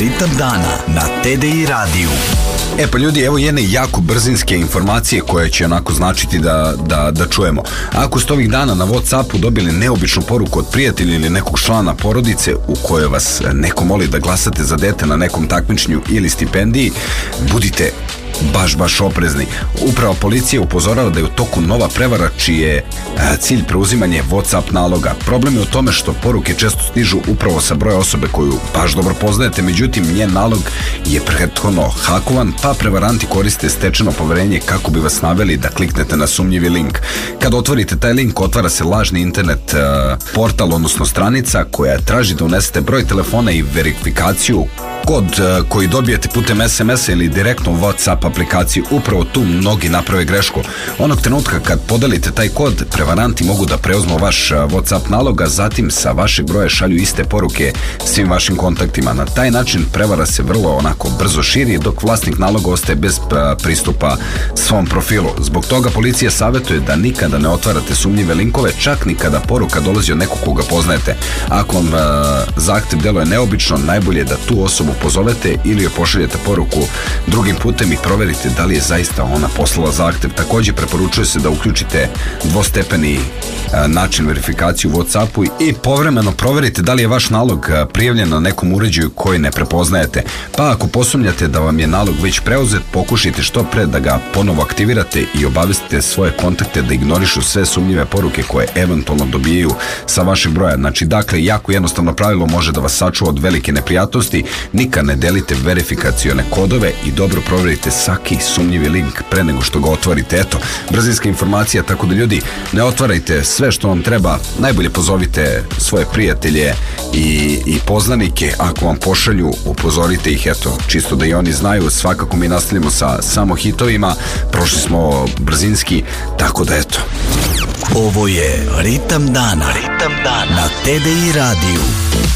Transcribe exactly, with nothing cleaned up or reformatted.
Ritam dana na T D I radiju. E pa ljudi, evo jedne jako brzinske informacije koje će onako značiti da, da, da čujemo. Ako ste ovih dana na WhatsAppu dobili neobičnu poruku od prijatelja ili nekog člana porodice u kojoj vas neko moli da glasate za dete na nekom takmičenju ili stipendiji, budite baš, baš oprezni. Upravo policija upozorava da je u toku nova prevara čiji je cilj preuzimanje WhatsApp naloga. Problem je u tome što poruke često stižu upravo sa broja osobe koju baš dobro poznajete, međutim njen nalog je prethodno hakovan, pa prevaranti koriste stečeno poverenje kako bi vas naveli da kliknete na sumnjivi link. Kad otvorite taj link, otvara se lažni internet uh, portal, odnosno stranica koja traži da unesete broj telefona i verifikaciju. Kod uh, koji dobijete putem es em es ili direktno u WhatsApp aplikaciju. Upravo tu mnogi naprave grešku. Onog trenutka kad podelite taj kod, prevaranti mogu da preuzmu vaš uh, WhatsApp nalog, a zatim sa vašeg broja šalju iste poruke svim vašim kontaktima. Na taj način prevara se vrlo onako brzo širi, dok vlasnik naloga ostaje bez uh, pristupa svom profilu. Zbog toga policija savjetuje da nikada ne otvarate sumnjive linkove, čak ni kada poruka dolazi od nekog koga poznajete. Ako vam uh, zahtev deluje neobično, najbolje je da tu osobu pozovete ili joj pošaljete poruku drugim putem i proverite da li je zaista ona poslala zahtev. Također preporučuje se da uključite dvostepeni a, način verifikacije u WhatsAppu i povremeno proverite da li je vaš nalog a, prijavljen na nekom uređaju koji ne prepoznajete. Pa ako posumnjate da vam je nalog već preuzet, pokušajte što pre da ga ponovo aktivirate i obavestite svoje kontakte da ignorišu sve sumnjive poruke koje eventualno dobijaju sa vašeg broja. Znači, dakle, jako jednostavno pravilo može da vas sačuva od velike neprijatnosti. Nikad ne delite verifikacione kodove i dobro proverite svaki sumnjivi link pre nego što ga otvorite. Eto, brzinska informacija, tako da ljudi, ne otvarajte sve što vam treba, najbolje pozovite svoje prijatelje i, i poznanike, ako vam pošalju, upozorite ih, eto, čisto da i oni znaju. Svakako mi nastavljamo sa samo hitovima, prošli smo brzinski, tako da eto. Ovo je Ritam dana, Ritam dana na T D I radiju.